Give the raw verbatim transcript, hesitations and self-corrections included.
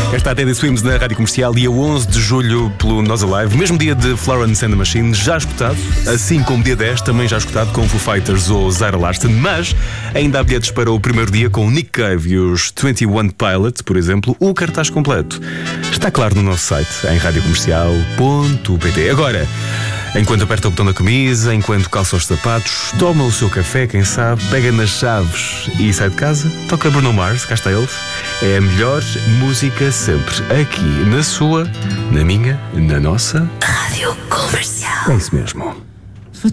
Está a Teddy Swims na Rádio Comercial, dia onze de julho pelo Nós Alive, mesmo dia de Florence and the Machine, já escutado, assim como dia dez, também já escutado com Foo Fighters ou Zara Larsson, mas ainda há bilhetes para o primeiro dia com Nick Cave e os vinte e um Pilots, por exemplo. O cartaz completo está claro no nosso site, em rádio comercial ponto pt. Agora, enquanto aperta o botão da camisa, enquanto calça os sapatos, toma o seu café, quem sabe, pega nas chaves e sai de casa, toca Bruno Mars, cá está ele. É a melhor música sempre, aqui na sua, na minha, na nossa Rádio Comercial. É isso mesmo.